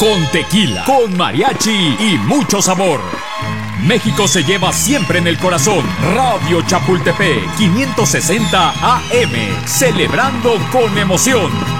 con tequila, con mariachi y mucho sabor. México se lleva siempre en el corazón. Radio Chapultepec 560 AM, celebrando con emoción.